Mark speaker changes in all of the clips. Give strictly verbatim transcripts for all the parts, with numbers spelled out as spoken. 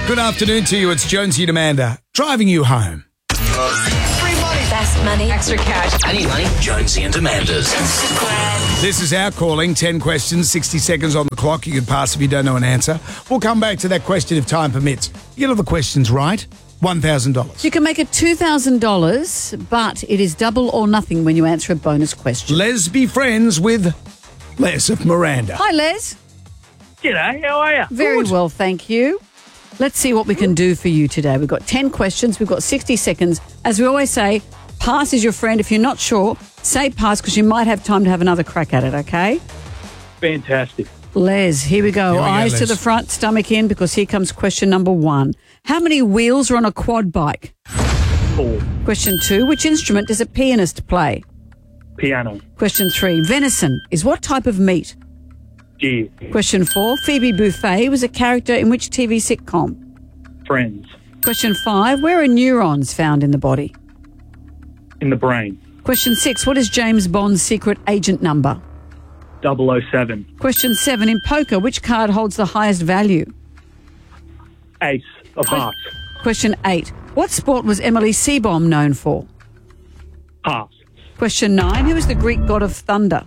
Speaker 1: Good afternoon to you. It's Jonesy and Amanda driving you home.
Speaker 2: Free money. Best money. Extra cash.
Speaker 3: I need money. Jonesy and Amanda's.
Speaker 1: This is our calling. ten questions, sixty seconds on the clock. You can pass if you don't know an answer. We'll come back to that question if time permits. You get all the questions right, one thousand dollars.
Speaker 4: You can make it two thousand dollars, but it is double or nothing when you answer a bonus question.
Speaker 1: Les be friends with Les of Miranda.
Speaker 4: Hi, Les.
Speaker 5: G'day, how are you?
Speaker 4: Very well, thank you. Let's see what we can do for you today. We've got ten questions. We've got sixty seconds. As we always say, pass is your friend. If you're not sure, say pass because you might have time to have another crack at it, okay?
Speaker 5: Fantastic.
Speaker 4: Les, here we go.
Speaker 1: Here we go,
Speaker 4: Eyes
Speaker 1: Les.
Speaker 4: to the front, stomach in, because here comes question number one. How many wheels are on a quad bike?
Speaker 5: Four.
Speaker 4: Question two, which instrument does a pianist play?
Speaker 5: Piano.
Speaker 4: Question three, venison is what type of meat?
Speaker 5: Deer.
Speaker 4: Question four, Phoebe Buffay was a character in which T V sitcom?
Speaker 5: Friends.
Speaker 4: Question five, where are neurons found in the body?
Speaker 5: In the brain.
Speaker 4: Question six, what is James Bond's secret agent number?
Speaker 5: double oh seven.
Speaker 4: Question seven, in poker, which card holds the highest value?
Speaker 5: Ace of hearts.
Speaker 4: Question eight, what sport was Emily Seebohm known for?
Speaker 5: Pass.
Speaker 4: Question nine, who is the Greek god of thunder?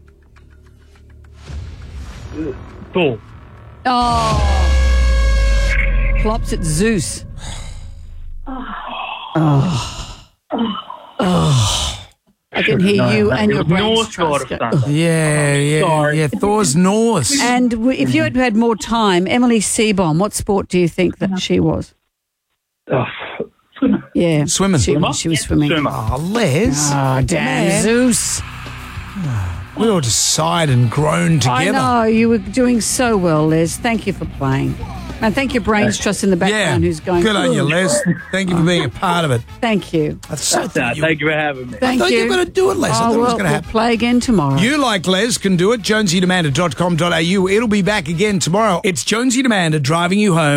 Speaker 5: Thor.
Speaker 4: Oh. Plops, it's Zeus. Oh. Oh. I can hear you and
Speaker 5: It
Speaker 4: your
Speaker 5: was
Speaker 4: brains
Speaker 5: North God
Speaker 4: trust
Speaker 5: of
Speaker 4: go-
Speaker 5: Thunder.
Speaker 1: Yeah, yeah,
Speaker 5: Sorry.
Speaker 1: yeah. Thor's Norse.
Speaker 4: And w- if you had had more time, Emily Seebohm, what sport do you think that she was?
Speaker 5: Oh,
Speaker 4: Yeah.
Speaker 1: Swimming.
Speaker 4: She, she was swimming.
Speaker 5: Swimmer.
Speaker 1: Oh, Les.
Speaker 4: Oh, damn
Speaker 1: Man.
Speaker 4: Zeus.
Speaker 1: We all just sighed and groaned
Speaker 4: I
Speaker 1: together.
Speaker 4: know, you were doing so well, Les. Thank you for playing. And thank your brains trust in the
Speaker 1: Yeah.
Speaker 4: background who's going,
Speaker 1: Good on you,
Speaker 4: "Ooh."
Speaker 1: Les. Thank you for being a part of it.
Speaker 4: Thank you.
Speaker 1: I so
Speaker 5: No,
Speaker 1: thought you,
Speaker 5: thank you for having me.
Speaker 4: Thank
Speaker 1: thought
Speaker 4: you.
Speaker 1: you were going to do it, Les. I
Speaker 4: Oh,
Speaker 1: thought it was
Speaker 4: well,
Speaker 1: going to
Speaker 4: we'll
Speaker 1: happen.
Speaker 4: play again tomorrow.
Speaker 1: You, like Les, can do it. jonesy and amanda dot com dot a u. It'll be back again tomorrow. It's Jonesy and Amanda driving you home.